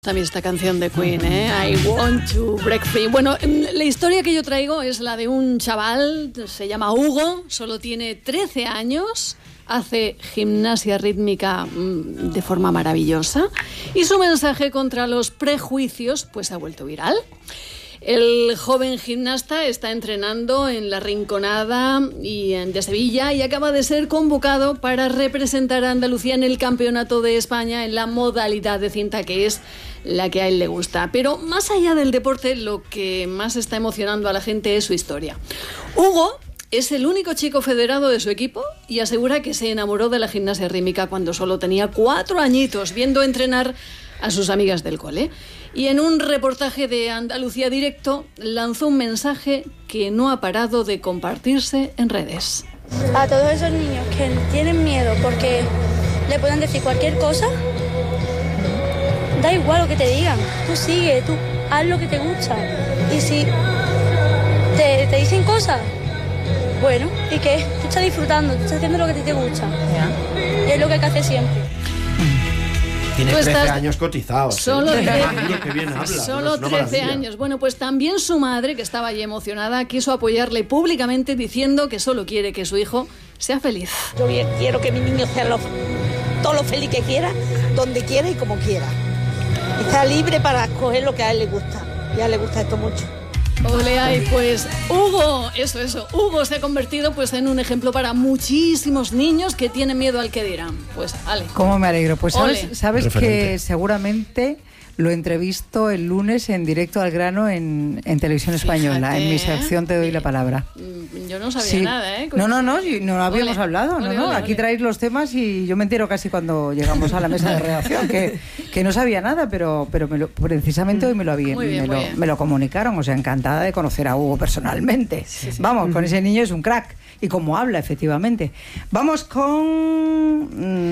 También esta canción de Queen, I Want to Break Free. Bueno, la historia que yo traigo es la de un chaval, se llama Hugo, solo tiene 13 años, hace gimnasia rítmica de forma maravillosa y su mensaje contra los prejuicios pues se ha vuelto viral. El joven gimnasta está entrenando en la Rinconada de Sevilla y acaba de ser convocado para representar a Andalucía en el Campeonato de España en la modalidad de cinta, que es la que a él le gusta. Pero más allá del deporte, lo que más está emocionando a la gente es su historia. Hugo es el único chico federado de su equipo y asegura que se enamoró de la gimnasia rítmica cuando solo tenía 4 añitos, viendo entrenar a sus amigas del cole. Y en un reportaje de Andalucía Directo lanzó un mensaje que no ha parado de compartirse en redes. A todos esos niños que tienen miedo porque le pueden decir cualquier cosa, da igual lo que te digan, tú sigue, tú haz lo que te gusta. Y si te dicen cosas, bueno, ¿y qué? Tú estás disfrutando, tú estás haciendo lo que te gusta. Yeah. Y es lo que hay que hacer siempre. Tiene 13 años cotizados. Solo 13, que bien habla, solo 13 años. Bueno, pues también su madre, que estaba allí emocionada, quiso apoyarle públicamente diciendo que solo quiere que su hijo sea feliz. Yo bien quiero que mi niño sea todo lo feliz que quiera, donde quiera y como quiera. Está libre para escoger lo que a él le gusta. Y a él le gusta esto mucho. Ole, ay, pues Hugo, Hugo se ha convertido pues en un ejemplo para muchísimos niños que tienen miedo al que dirán. Pues, ale. ¿Cómo me alegro? Pues sabes que seguramente lo entrevisto el lunes en Directo al Grano en Televisión Española. Fíjate, en mi sección Te doy la palabra. Yo no sabía nada, ¿eh? No habíamos hablado. Aquí traéis los temas y yo me entero casi cuando llegamos a la mesa de redacción que no sabía nada, pero precisamente hoy me lo comunicaron. O sea, encantada de conocer a Hugo personalmente. Sí. Vamos, con ese niño es un crack. Y como habla, efectivamente. Vamos con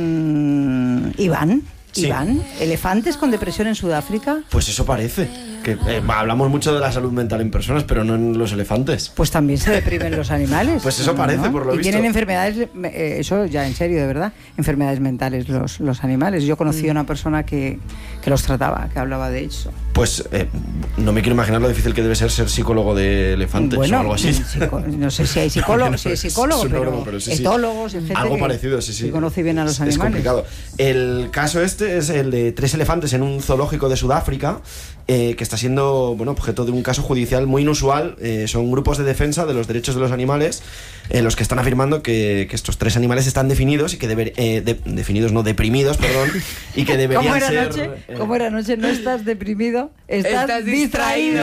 Iván. Sí. Iván, ¿elefantes con depresión en Sudáfrica? Pues eso parece. Que hablamos mucho de la salud mental en personas, pero no en los elefantes. Pues también se deprimen los animales. Pues eso parece, por lo visto. Y tienen enfermedades, eso ya en serio, de verdad, enfermedades mentales los animales. Yo conocí a una persona que los trataba, que hablaba de eso. Pues no me quiero imaginar lo difícil que debe ser psicólogo de elefantes o algo así. No sé si hay psicólogos, pero sí, etólogos, gente algo parecido, sí. Que conoce bien a los animales. Es complicado. El caso este es el de 3 elefantes en un zoológico de Sudáfrica, que está siendo objeto de un caso judicial muy inusual. Son grupos de defensa de los derechos de los animales los que están afirmando que estos 3 animales están definidos y que deprimidos, perdón, y que deberían ser... ¿Cómo era anoche? No estás deprimido, estás distraído.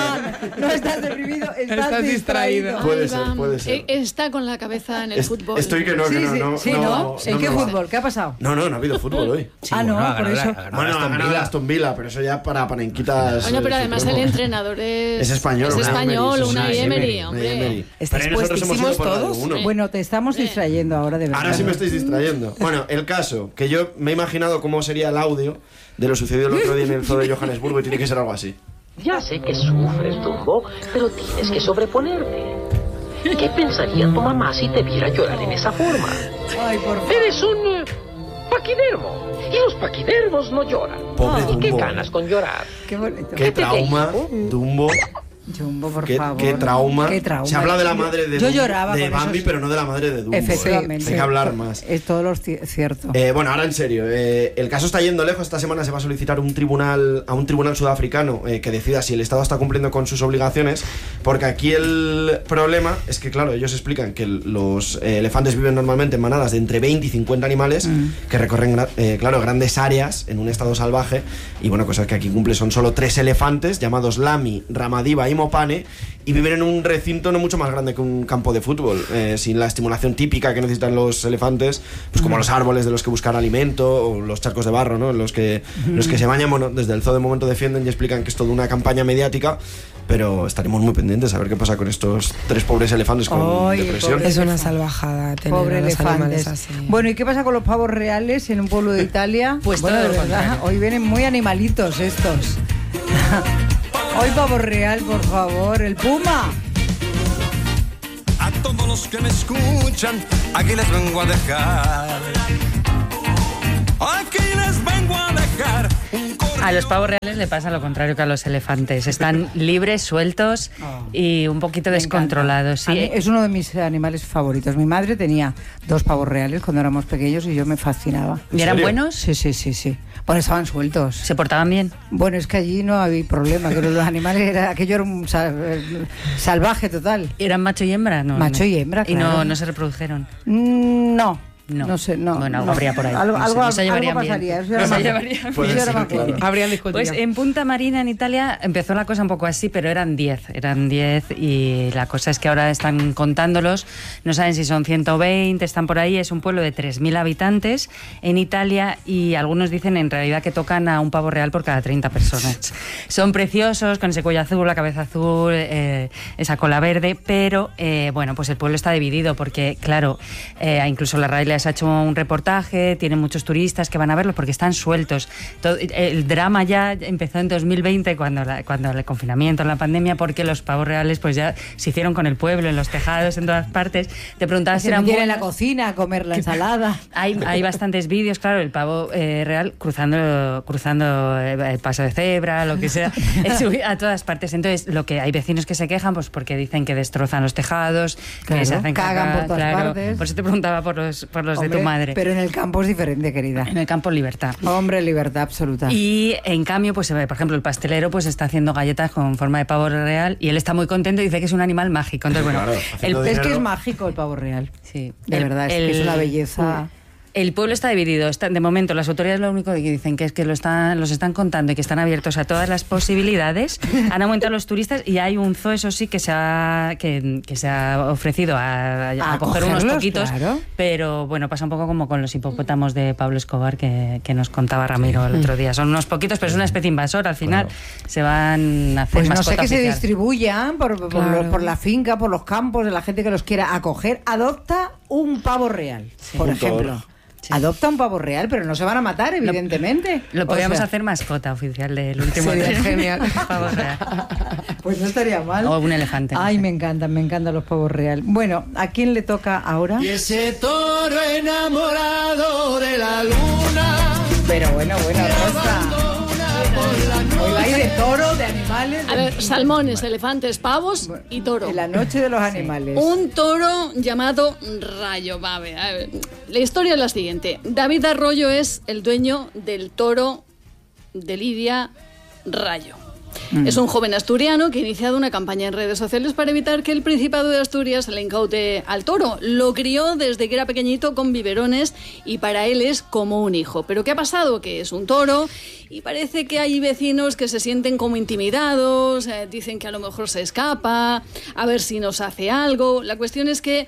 No estás deprimido, estás distraído. Puede ser. Está con la cabeza en el fútbol. Estoy que no. ¿En qué fútbol? ¿Qué ha pasado? No ha habido fútbol hoy. Sí, por eso. Bueno, ha ganado Aston Villa, pero eso ya para panenquitas. Bueno, pero además el entrenador es español, Unai Emery, hombre. ¿Estáis puestísimos todos? Bueno, te estamos distrayendo ahora, de verdad. Ahora sí me estáis distrayendo. Bueno, el caso, que yo me he imaginado cómo sería el audio de lo sucedido el otro día en el zoo de Johannesburgo y tiene que ser algo así. Ya sé que sufres, Dumbo, pero tienes que sobreponerte. ¿Qué pensaría tu mamá si te viera llorar en esa forma? Ay, por favor. Eres un paquidermo. Y los paquidermos no lloran. Pobre Dumbo. ¿Y qué ganas con llorar? Qué bonito. Qué trauma, Dumbo. Jumbo, por favor. Qué trauma. Se habla de la madre de Bambi, pero no de la madre de Dumbo. Efectivamente. Hay que hablar más. Es todo lo cierto. Bueno, ahora en serio. El caso está yendo lejos. Esta semana se va a solicitar a un tribunal sudafricano que decida si el Estado está cumpliendo con sus obligaciones. Porque aquí el problema es que, claro, ellos explican que los elefantes viven normalmente en manadas de entre 20 y 50 animales que recorren, grandes áreas en un estado salvaje. Y bueno, cosas que aquí cumple son solo 3 elefantes llamados Lami, Ramadiva y Mopane, y viven en un recinto no mucho más grande que un campo de fútbol, sin la estimulación típica que necesitan los elefantes, pues como los árboles de los que buscar alimento o los charcos de barro, ¿no? los que se bañan. Bueno, desde el zoo de momento defienden y explican que es toda una campaña mediática, pero estaremos muy pendientes a ver qué pasa con estos 3 pobres elefantes con depresión. Es una salvajada tener a los animales así. Bueno, ¿y qué pasa con los pavos reales en un pueblo de Italia? Pues bueno, de verdad, hoy vienen muy animalitos estos. Hoy pavo real, por favor, el puma. A todos los que me escuchan, aquí les vengo a dejar. Aquí les vengo a dejar un corazón. A los pavos reales le pasa lo contrario que a los elefantes. Están libres, sueltos y un poquito descontrolados. Sí. Es uno de mis animales favoritos. Mi madre tenía 2 pavos reales cuando éramos pequeños y yo me fascinaba. ¿Y eran buenos? Sí. Bueno, estaban sueltos. ¿Se portaban bien? Bueno, es que allí no había problema, que los animales, aquello era un salvaje total. ¿Eran macho y hembra? No, macho y hembra, claro. ¿Y no se reprodujeron? No sé, no. Bueno, algo habría por ahí. Algo se llevarían pasaría. Bien. Habrían discutido. Pues en Punta Marina, en Italia, empezó la cosa un poco así, pero eran 10 y la cosa es que ahora están contándolos, no saben si son 120, están por ahí, es un pueblo de 3.000 habitantes en Italia y algunos dicen en realidad que tocan a un pavo real por cada 30 personas. Son preciosos, con ese cuello azul, la cabeza azul, esa cola verde, pero bueno, pues el pueblo está dividido porque, claro, incluso la RAI les ha hecho un reportaje, tienen muchos turistas que van a verlos porque están sueltos. El drama ya empezó en 2020 cuando el confinamiento, la pandemia, porque los pavos reales pues ya se hicieron con el pueblo, en los tejados, en todas partes. Te preguntabas si eran buenos. En la cocina a comer la ensalada. Hay bastantes vídeos, claro, el pavo real cruzando el paso de cebra, lo que sea, a todas partes. Entonces, hay vecinos que se quejan pues porque dicen que destrozan los tejados, que se hacen cagan por todas partes. Por eso te preguntaba por los de tu madre. Pero en el campo es diferente, querida. En el campo libertad. Hombre, libertad absoluta. Y en cambio, pues por ejemplo, el pastelero pues está haciendo galletas con forma de pavo real y él está muy contento y dice que es un animal mágico. Entonces, bueno, es que es mágico el pavo real. Sí. De verdad, es que es una belleza. El pueblo está dividido. De momento, las autoridades lo único que dicen que es que los están contando y que están abiertos a todas las posibilidades. Han aumentado los turistas y hay un zoo, eso sí, que se ha ofrecido a coger unos poquitos. Claro. Pero bueno, pasa un poco como con los hipopótamos de Pablo Escobar que nos contaba Ramiro el otro día. Son unos poquitos, pero es una especie invasora. Al final se van a hacer pues mascota no sé que oficial. Se distribuyan por la finca, por los campos, de la gente que los quiera acoger. Adopta un pavo real, por ejemplo. Sí. Adopta un pavo real, pero no se van a matar, evidentemente. Lo podríamos hacer mascota oficial del último genial. Pavo real. Pues no estaría mal. O un elefante. Ay, no sé. me encantan los pavos real. Bueno, ¿a quién le toca ahora? Y ese toro enamorado de la luna. Pero bueno, Rosa. Hoy hay de toro, de animales. A ver, salmones, elefantes, pavos y toro. En la noche de los animales. Un toro llamado Rayo. A ver, la historia es la siguiente. David Arroyo es el dueño del toro de Lidia Rayo. Es un joven asturiano que ha iniciado una campaña en redes sociales para evitar que el Principado de Asturias le incaute al toro. Lo crió desde que era pequeñito con biberones y para él es como un hijo. ¿Pero qué ha pasado? Que es un toro y parece que hay vecinos que se sienten como intimidados, dicen que a lo mejor se escapa, a ver si nos hace algo. La cuestión es que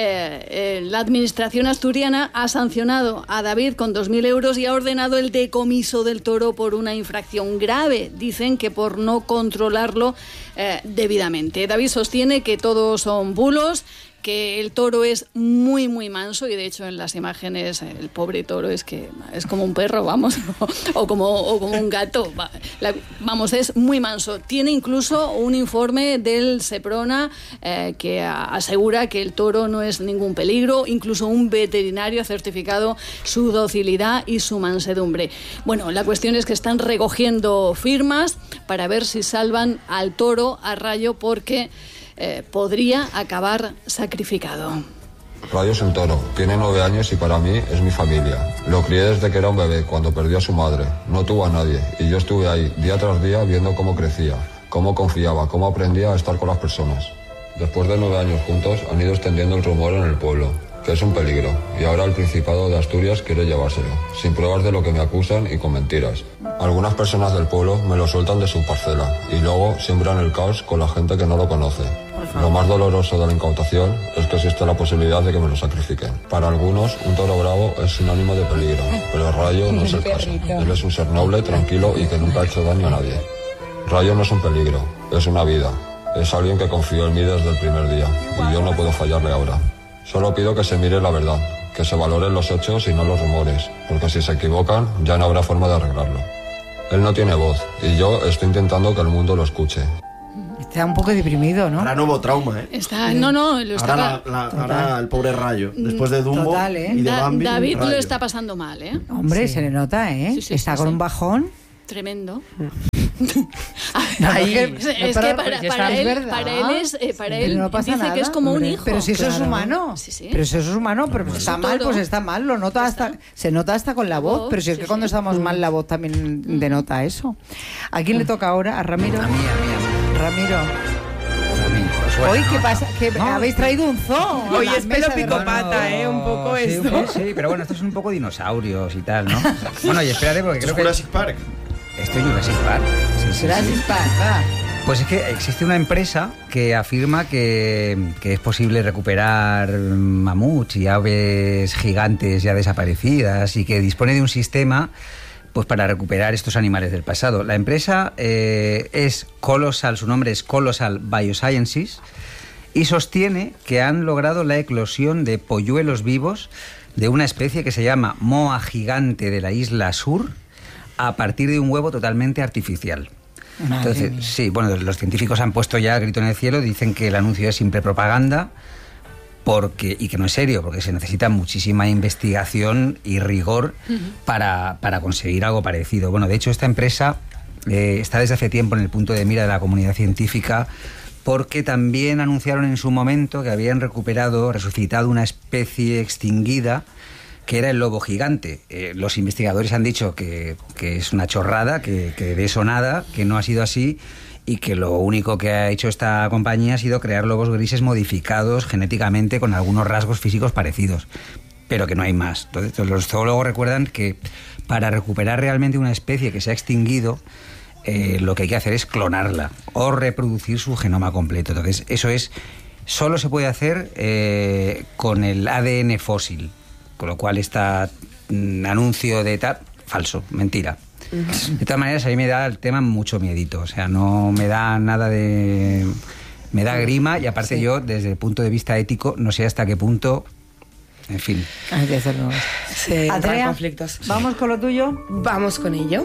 la administración asturiana ha sancionado a David con 2.000 euros y ha ordenado el decomiso del toro por una infracción grave. Dicen que por no controlarlo debidamente. David sostiene que todos son bulos, que el toro es muy muy manso y de hecho en las imágenes el pobre toro es como un perro, vamos, o como un gato, vamos, es muy manso. Tiene incluso un informe del Seprona que asegura que el toro no es ningún peligro, incluso un veterinario ha certificado su docilidad y su mansedumbre. Bueno, la cuestión es que están recogiendo firmas para ver si salvan al toro, a Rayo, porque podría acabar sacrificado. Rayo es un toro, tiene 9 años y para mí es mi familia. Lo crié desde que era un bebé, cuando perdió a su madre. No tuvo a nadie y yo estuve ahí día tras día viendo cómo crecía, cómo confiaba, cómo aprendía a estar con las personas. Después de 9 años juntos han ido extendiendo el rumor en el pueblo, que es un peligro, y ahora el Principado de Asturias quiere llevárselo, sin pruebas de lo que me acusan y con mentiras. Algunas personas del pueblo me lo sueltan de su parcela y luego siembran el caos con la gente que no lo conoce. Lo más doloroso de la incautación es que existe la posibilidad de que me lo sacrifiquen. Para algunos, un toro bravo es sinónimo de peligro, pero Rayo no es el caso. Él es un ser noble, tranquilo y que nunca ha hecho daño a nadie. Rayo no es un peligro, es una vida. Es alguien que confió en mí desde el primer día y yo no puedo fallarle ahora. Solo pido que se mire la verdad, que se valoren los hechos y no los rumores, porque si se equivocan ya no habrá forma de arreglarlo. Él no tiene voz y yo estoy intentando que el mundo lo escuche. Está un poco deprimido, ¿no? Ahora nuevo trauma, ¿eh? Ahora el pobre Rayo. Después de Dumbo y de Bambi. David Rayo. lo está pasando mal, ¿eh? Hombre, se le nota, ¿eh? Sí, está con un bajón. Tremendo. Ahí, es que para él no pasa dice nada, que es como un hijo. Pero si eso es humano. Sí. Pero si eso es humano, pero pues está mal, pues está mal. Lo nota hasta, se nota hasta con la voz. Pero si es que cuando estamos mal, la voz también denota eso. ¿A quién le toca ahora? ¿A Ramiro? A mí. Ramiro. Hoy, ¿qué pasa? ¿Que habéis traído un zoo? Hoy es pelo picopata, un poco sí, esto. Sí, pero bueno, estos son un poco dinosaurios y tal, ¿no? Bueno, y espérate, porque creo que... Jurassic Park. Esto es Jurassic Park. Sí. Jurassic Park, va. Pues es que existe una empresa que afirma que es posible recuperar mamuts y aves gigantes ya desaparecidas y que dispone de un sistema pues para recuperar estos animales del pasado. La empresa es Colossal, su nombre es Colossal Biosciences, y sostiene que han logrado la eclosión de polluelos vivos de una especie que se llama moa gigante de la isla Sur a partir de un huevo totalmente artificial. Entonces, sí, bueno, los científicos han puesto ya grito en el cielo, dicen que el anuncio es simple propaganda, y que no es serio, porque se necesita muchísima investigación y rigor para conseguir algo parecido. Bueno, de hecho, esta empresa está desde hace tiempo en el punto de mira de la comunidad científica, porque también anunciaron en su momento que habían resucitado una especie extinguida, que era el lobo gigante. Los investigadores han dicho que es una chorrada, que de eso nada, que no ha sido así, y que lo único que ha hecho esta compañía ha sido crear lobos grises modificados genéticamente con algunos rasgos físicos parecidos, pero que no hay más. Entonces, los zoólogos recuerdan que para recuperar realmente una especie que se ha extinguido, lo que hay que hacer es clonarla o reproducir su genoma completo. Entonces, solo se puede hacer con el ADN fósil, con lo cual anuncio de tal, falso, mentira. De todas maneras, a mí me da el tema mucho miedito, o sea, no me da nada de... Me da grima, y aparte yo, desde el punto de vista ético, no sé hasta qué punto... En fin. Hay que hacerlo. Sí, Andrea, conflictos. ¿vamos con lo tuyo? Vamos con ello.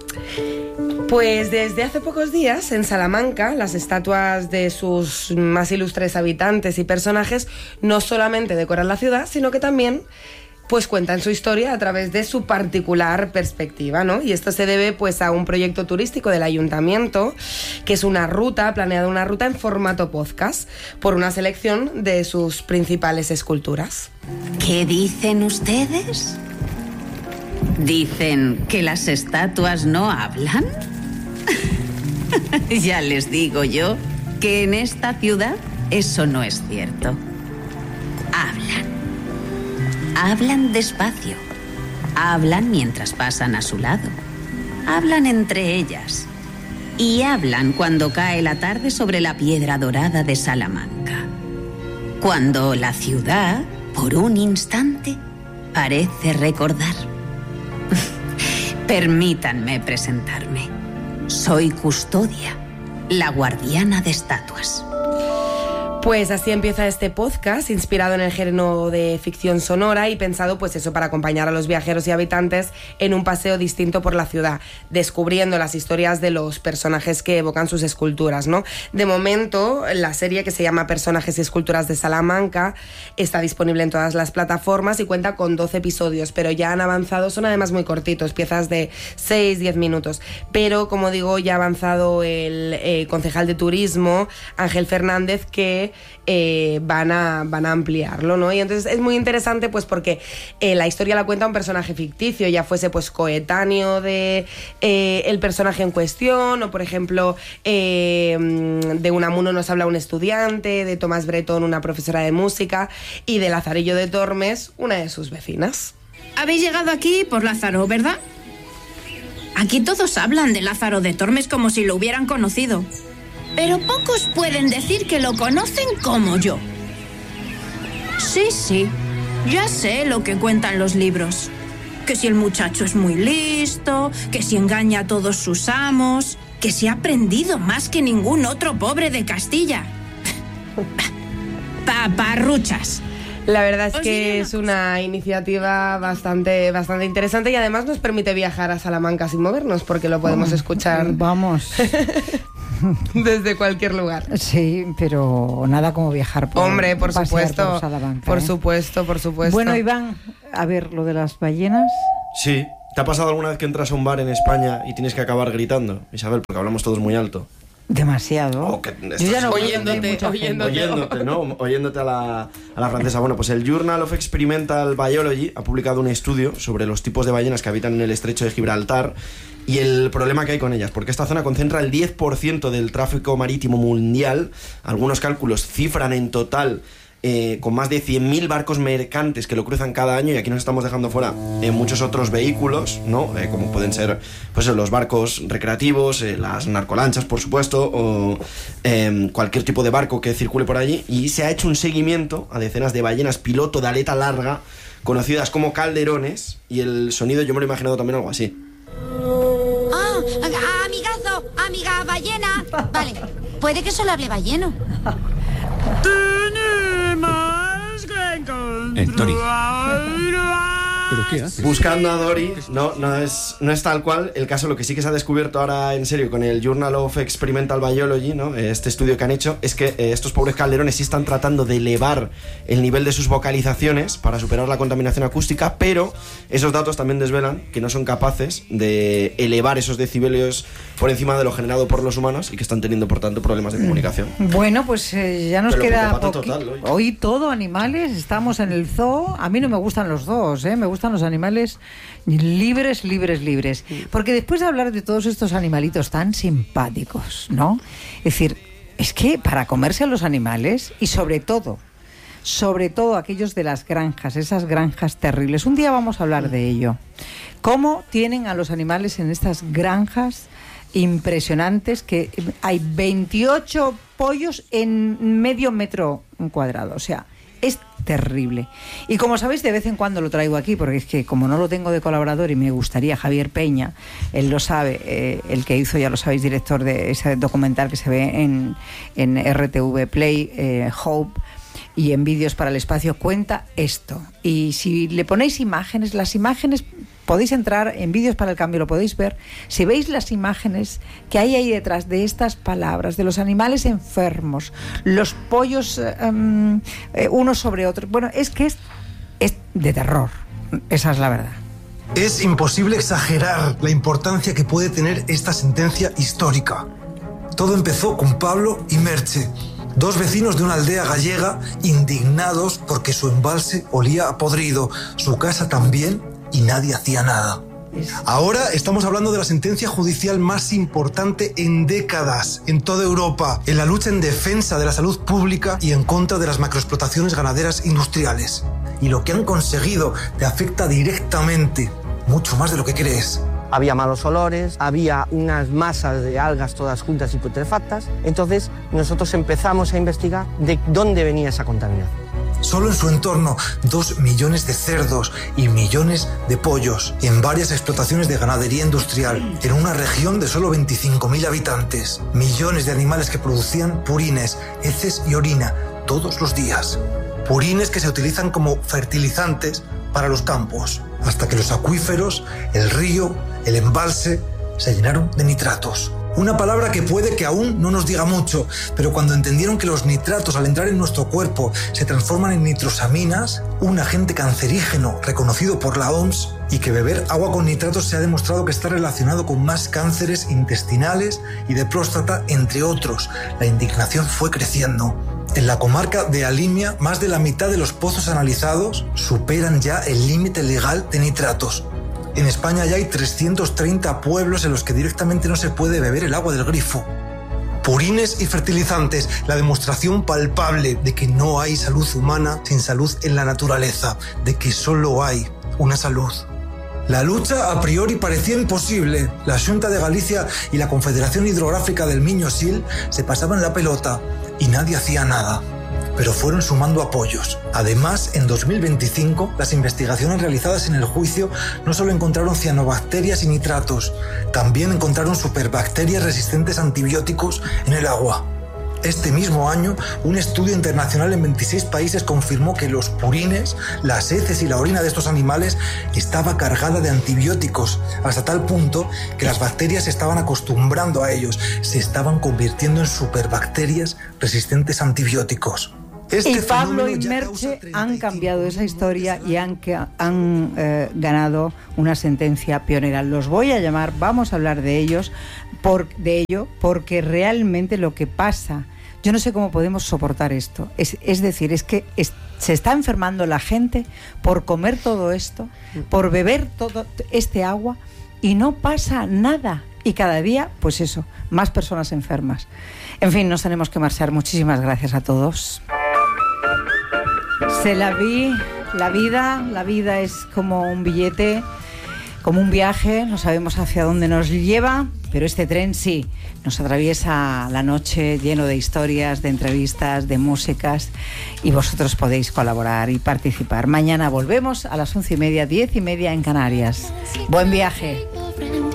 Pues desde hace pocos días, en Salamanca, las estatuas de sus más ilustres habitantes y personajes no solamente decoran la ciudad, sino que también pues cuentan su historia a través de su particular perspectiva, ¿no? Y esto se debe pues a un proyecto turístico del ayuntamiento, que es planeada una ruta en formato podcast, por una selección de sus principales esculturas. ¿Qué dicen ustedes? ¿Dicen que las estatuas no hablan? Ya les digo yo que en esta ciudad eso no es cierto. Hablan despacio. Hablan mientras pasan a su lado. Hablan entre ellas. Y hablan cuando cae la tarde sobre la piedra dorada de Salamanca. Cuando la ciudad, por un instante, parece recordar. Permítanme presentarme. Soy Custodia, la guardiana de estatuas. Pues así empieza este podcast, inspirado en el género de ficción sonora y pensado pues eso para acompañar a los viajeros y habitantes en un paseo distinto por la ciudad, descubriendo las historias de los personajes que evocan sus esculturas, ¿no? De momento, la serie, que se llama Personajes y Esculturas de Salamanca, está disponible en todas las plataformas y cuenta con 12 episodios, pero ya han avanzado, son además muy cortitos, piezas de 6-10 minutos, pero como digo, ya ha avanzado el concejal de turismo, Ángel Fernández, que van a ampliarlo, ¿no? Y entonces es muy interesante pues porque la historia la cuenta un personaje ficticio, ya fuese pues coetáneo de el personaje en cuestión, o por ejemplo de Unamuno nos habla un estudiante, de Tomás Bretón una profesora de música, y de Lazarillo de Tormes una de sus vecinas. Habéis llegado aquí por Lázaro, ¿verdad? Aquí todos hablan de Lázaro de Tormes como si lo hubieran conocido. Pero pocos pueden decir que lo conocen como yo. Sí, ya sé lo que cuentan los libros. Que si el muchacho es muy listo, que si engaña a todos sus amos, que si ha aprendido más que ningún otro pobre de Castilla. Paparruchas. La verdad es que es una iniciativa bastante interesante, y además nos permite viajar a Salamanca sin movernos, porque lo podemos escuchar. Vamos. Desde cualquier lugar. Sí, pero nada como viajar por supuesto. Por Salamanca, por supuesto. Bueno, Iván, a ver, lo de las ballenas. Sí, ¿Te ha pasado alguna vez que entras a un bar en España y tienes que acabar gritando, Isabel, porque hablamos todos muy alto? Demasiado. Yo ya no oyéndote, ¿no? Oyéndote a la francesa. Bueno, pues el Journal of Experimental Biology ha publicado un estudio sobre los tipos de ballenas que habitan en el estrecho de Gibraltar y el problema que hay con ellas, porque esta zona concentra el 10% del tráfico marítimo mundial. Algunos cálculos cifran en total con más de 100.000 barcos mercantes que lo cruzan cada año, y aquí nos estamos dejando fuera muchos otros vehículos, ¿no? Como pueden ser pues los barcos recreativos, las narcolanchas, por supuesto, o cualquier tipo de barco que circule por allí. Y se ha hecho un seguimiento a decenas de ballenas piloto de aleta larga, conocidas como calderones, y el sonido yo me lo he imaginado también algo así. Amigazo, amiga ballena. Vale, puede que solo hable balleno. Tori. ¿Pero qué haces? Buscando a Dory, no es tal cual. El caso, lo que sí que se ha descubierto ahora en serio con el Journal of Experimental Biology, ¿no? Este estudio que han hecho, es que estos pobres calderones sí están tratando de elevar el nivel de sus vocalizaciones para superar la contaminación acústica, pero esos datos también desvelan que no son capaces de elevar esos decibelios por encima de lo generado por los humanos, y que están teniendo, por tanto, problemas de comunicación. Bueno, pues ya nos queda total, hoy todo animales. Estamos en el zoo. A mí no me gustan los zoos, me gustan los animales libres. Porque después de hablar de todos estos animalitos tan simpáticos, ¿no? Es decir, es que para comerse a los animales, y sobre todo aquellos de las granjas, esas granjas terribles. Un día vamos a hablar de ello. ¿Cómo tienen a los animales en estas granjas impresionantes, que hay 28 pollos en medio metro cuadrado? O sea, es terrible. Y como sabéis, de vez en cuando lo traigo aquí, porque es que como no lo tengo de colaborador y me gustaría, Javier Peña, él lo sabe, el que hizo, ya lo sabéis, director de ese documental que se ve en RTV Play, Hope, y en Vídeos para el Espacio, cuenta esto. Y si le ponéis imágenes, las imágenes, podéis entrar en Vídeos para el Cambio, lo podéis ver. Si veis las imágenes que hay ahí detrás de estas palabras, de los animales enfermos, los pollos unos sobre otros, bueno, es que es de terror. Esa es la verdad. Es imposible exagerar la importancia que puede tener esta sentencia histórica. Todo empezó con Pablo y Merche, dos vecinos de una aldea gallega indignados porque su embalse olía a podrido, su casa también, y nadie hacía nada. Ahora estamos hablando de la sentencia judicial más importante en décadas en toda Europa, en la lucha en defensa de la salud pública y en contra de las macroexplotaciones ganaderas industriales. Y lo que han conseguido te afecta directamente, mucho más de lo que crees. Había malos olores, había unas masas de algas todas juntas y putrefactas. Entonces nosotros empezamos a investigar de dónde venía esa contaminación. Solo en su entorno, 2 millones de cerdos y millones de pollos en varias explotaciones de ganadería industrial, en una región de solo 25.000 habitantes. Millones de animales que producían purines, heces y orina todos los días. Purines que se utilizan como fertilizantes para los campos, hasta que los acuíferos, el río, el embalse, se llenaron de nitratos. Una palabra que puede que aún no nos diga mucho, pero cuando entendieron que los nitratos al entrar en nuestro cuerpo se transforman en nitrosaminas, un agente cancerígeno reconocido por la OMS, y que beber agua con nitratos se ha demostrado que está relacionado con más cánceres intestinales y de próstata, entre otros, la indignación fue creciendo. En la comarca de Alimia, más de la mitad de los pozos analizados superan ya el límite legal de nitratos. En España ya hay 330 pueblos en los que directamente no se puede beber el agua del grifo. Purines y fertilizantes, la demostración palpable de que no hay salud humana sin salud en la naturaleza, de que solo hay una salud. La lucha a priori parecía imposible. La Xunta de Galicia y la Confederación Hidrográfica del Miño-Sil se pasaban la pelota y nadie hacía nada. Pero fueron sumando apoyos. Además, en 2025, las investigaciones realizadas en el juicio no solo encontraron cianobacterias y nitratos, también encontraron superbacterias resistentes a antibióticos en el agua. Este mismo año, un estudio internacional en 26 países confirmó que los purines, las heces y la orina de estos animales estaba cargada de antibióticos, hasta tal punto que las bacterias se estaban acostumbrando a ellos, se estaban convirtiendo en superbacterias resistentes a antibióticos. Y Pablo y Merche han cambiado esa historia y han ganado una sentencia pionera. Los voy a llamar, vamos a hablar de ello, porque realmente lo que pasa, yo no sé cómo podemos soportar esto. Es decir, es que se está enfermando la gente por comer todo esto, por beber todo este agua y no pasa nada. Y cada día, pues eso, más personas enfermas. En fin, nos tenemos que marchar. Muchísimas gracias a todos. La vida es como un billete, como un viaje, no sabemos hacia dónde nos lleva, pero este tren sí, nos atraviesa la noche lleno de historias, de entrevistas, de músicas, y vosotros podéis colaborar y participar. Mañana volvemos a las 11:30, 10:30 en Canarias. Buen viaje.